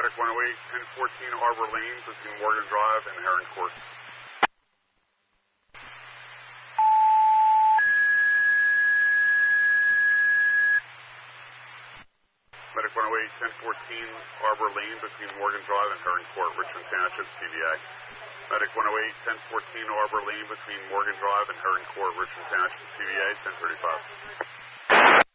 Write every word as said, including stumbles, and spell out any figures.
Medic one oh eight, ten fourteen Arbor Lane between Morgan Drive and Heron Court. Medic one oh eight, ten fourteen Arbor Lane between Morgan Drive and Heron Court, Richmond Township, C V A. Medic one oh eight, ten fourteen Arbor Lane between Morgan Drive and Heron Court, Richmond Township, C V A, ten thirty-five.